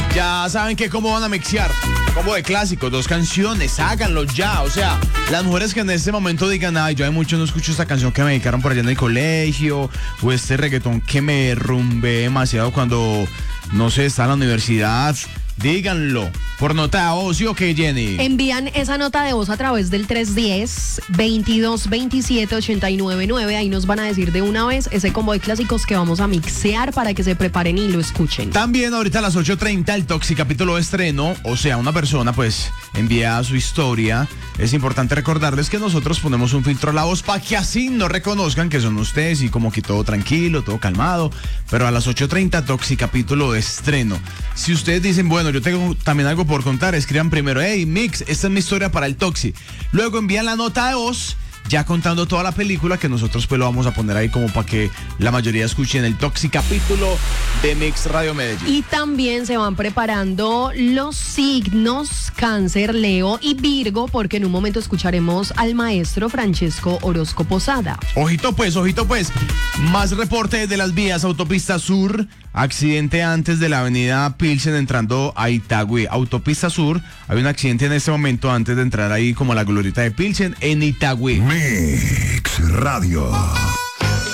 Ya saben que cómo van a mixear. Combo de clásicos, 2 canciones, háganlo ya. O sea, las mujeres que en este momento digan, ay, yo de mucho no escucho esta canción que me dedicaron por allá en el colegio, o este reggaetón que me derrumbé demasiado cuando, no sé, está en la universidad. Díganlo, por nota de voz, ¿sí o qué, Jenny? Envían esa nota de voz a través del 310-2227-899. Ahí nos van a decir de una vez ese combo de clásicos que vamos a mixear para que se preparen y lo escuchen. También ahorita a las 8:30 el Toxi capítulo de estreno, o sea, una persona pues envía su historia. Es importante recordarles que nosotros ponemos un filtro a la voz para que así no reconozcan que son ustedes y como que todo tranquilo, todo calmado. Pero a las 8:30 Toxi capítulo de estreno. Si ustedes dicen, bueno, yo tengo también algo por contar, escriban primero, hey, Mix, esta es mi historia para el Toxi. Luego envían la nota de voz, ya contando toda la película, que nosotros pues lo vamos a poner ahí como para que la mayoría escuchen el Toxi capítulo de Mix Radio Medellín. Y también se van preparando los signos Cáncer, Leo y Virgo, porque en un momento escucharemos al maestro Francesco Orozco Posada. Ojito pues, más reporte de las vías. Autopista Sur, accidente antes de la avenida Pilsen entrando a Itagüí. Autopista Sur, hay un accidente en este momento antes de entrar ahí como a la glorieta de Pilsen en Itagüí. Mix Radio.